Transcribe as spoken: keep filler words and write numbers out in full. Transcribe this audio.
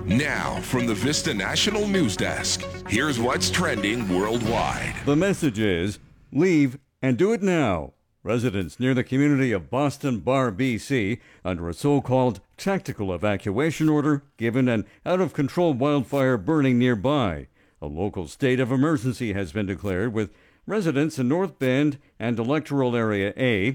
Now, from the Vista National News Desk, here's what's trending worldwide. The message is, leave and do it now. Residents near the community of Boston Bar, B C, under a so-called tactical evacuation order given an out-of-control wildfire burning nearby. A local state of emergency has been declared, with residents in North Bend and Electoral Area A